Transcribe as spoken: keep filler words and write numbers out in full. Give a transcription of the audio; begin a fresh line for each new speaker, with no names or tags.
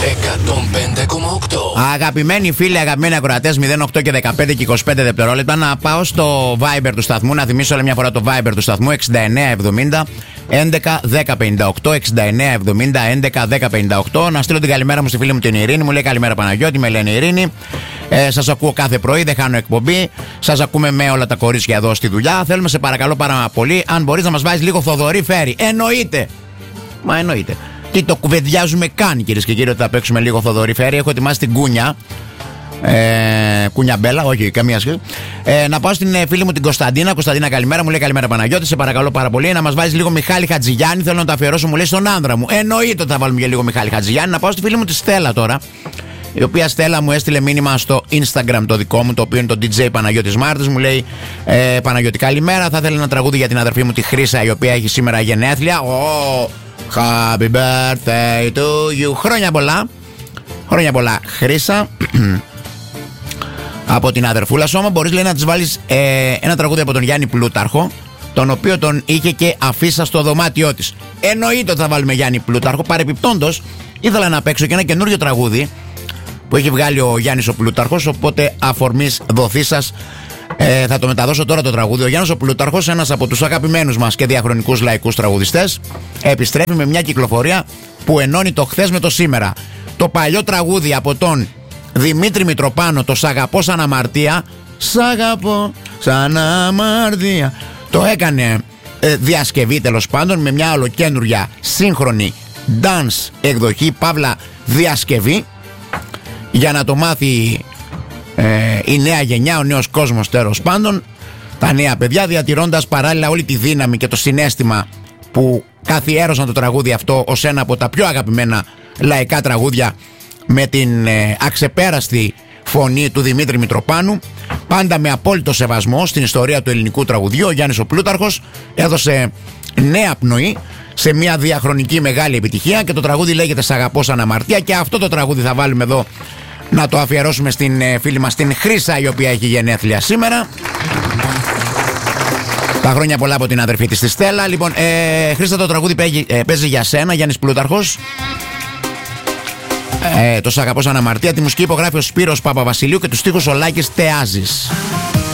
εκατόν πέντε κόμμα οκτώ.
Αγαπημένοι φίλοι, αγαπημένοι ακροατές, μηδέν οκτώ και δεκαπέντε και είκοσι πέντε δευτερόλεπτα. Να πάω στο Viber του σταθμού, να θυμίσω άλλη μια φορά το Viber του σταθμού εξήντα εννέα εβδομήντα έντεκα δέκα πενήντα οκτώ. εξήντα εννέα εβδομήντα έντεκα δέκα πενήντα οκτώ. Να στείλω την καλημέρα μου στη φίλη μου την Ειρήνη. Μου λέει καλημέρα Παναγιώτη, με λένε Ειρήνη. Ε, σας ακούω κάθε πρωί, δεν χάνω εκπομπή. Σας ακούμε με όλα τα κορίτσια εδώ στη δουλειά. Θέλουμε σε παρακαλώ πάρα πολύ, αν μπορείς να μας βάζεις λίγο Θοδωρή Φέρη. Εννοείται! Μα εννοείται. Τι το κουβεντιάζουμε καν, κυρίες και κύριοι, ότι θα παίξουμε λίγο Θοδωρή Φέρη. Έχω ετοιμάσει την κούνια. Ε, κούνια μπέλα, όχι, καμία σχέση. Ε, να πάω στην φίλη μου την Κωνσταντίνα. Κωνσταντίνα, καλημέρα. Μου λέει καλημέρα Παναγιώτη. Σε παρακαλώ πάρα πολύ να μας βάζεις λίγο Μιχάλη Χατζηγιάννη. Θέλω να το αφιερώσω, μου λέει, στον άνδρα μου. Εννοείται ότι θα βάλουμε για λίγο Μιχάλη Χατζηγιάννη. Να πάω στη φίλη μου τη Στέλλα τώρα. Η οποία Στέλλα μου έστειλε μήνυμα στο Instagram το δικό μου, το οποίο είναι το ντι τζέι Παναγιώτης Μάρτης. Μου λέει ε, Παναγιώτη, καλημέρα. Θα ήθελα ένα τραγούδι για την αδερφή μου τη Χρύσα, η οποία έχει σήμερα γενέθλια. Oh, happy birthday to you. Χρόνια πολλά. Χρόνια πολλά, Χρύσα. Από την αδερφούλα σου, άμα μπορείς, λέει, να της βάλεις ε, ένα τραγούδι από τον Γιάννη Πλούταρχο, τον οποίο τον είχε και αφίσα στο δωμάτιό της. Εννοείται ότι θα βάλουμε Γιάννη Πλούταρχο. Παρεπιπτόντως, ήθελα να παίξω και ένα καινούριο τραγούδι που έχει βγάλει ο Γιάννης ο Πλούταρχος, οπότε αφορμής δοθήσας ε, θα το μεταδώσω τώρα το τραγούδι. Ο Γιάννης ο Πλούταρχος, ένας από τους αγαπημένους μας και διαχρονικούς λαϊκούς τραγουδιστές, επιστρέφει με μια κυκλοφορία που ενώνει το χθες με το σήμερα. Το παλιό τραγούδι από τον Δημήτρη Μητροπάνο, το «Σ' αγαπώ σαν αμαρτία», «Σ' αγαπώ σαν αμαρτία», το έκανε ε, διασκευή τέλος πάντων με μια ολοκένουργια σύγχρονη dance εκδοχή, παύλα διασκευή, για να το μάθει ε, η νέα γενιά, ο νέος κόσμος τέλος πάντων, τα νέα παιδιά, διατηρώντας παράλληλα όλη τη δύναμη και το συναίσθημα που καθιέρωσαν το τραγούδι αυτό ως ένα από τα πιο αγαπημένα λαϊκά τραγούδια, με την ε, αξεπέραστη φωνή του Δημήτρη Μητροπάνου. Πάντα με απόλυτο σεβασμό στην ιστορία του ελληνικού τραγουδιού, ο Γιάννης ο Πλούταρχος έδωσε νέα πνοή σε μια διαχρονική μεγάλη επιτυχία και το τραγούδι λέγεται «Σ' αγαπώ σαν αμαρτία», και αυτό το τραγούδι θα βάλουμε εδώ να το αφιερώσουμε στην ε, φίλη μας την Χρύσα, η οποία έχει γενέθλια σήμερα. Τα χρόνια πολλά από την αδερφή της τη Στέλλα. Λοιπόν, ε, Χρύσα, το τραγούδι παίζει, ε, παίζει για σένα, Γιάννης Πλούταρχος. Ε, το «Σ' αγαπώ σαν αμαρτία». Τη μουσική υπογράφει ο Σπύρος Παπαβασιλείου και τους στίχους ο Λάκης Τεάζης.